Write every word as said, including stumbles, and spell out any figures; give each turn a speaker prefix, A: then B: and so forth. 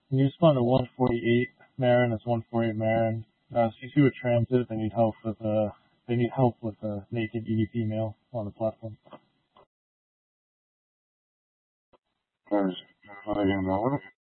A: You respond to one forty-eight Marin, it's one forty-eight Marin. Uh, C C with transit, they need help with, uh, they need help with a naked E D P mail on the platform.
B: There's, how they gonna know it?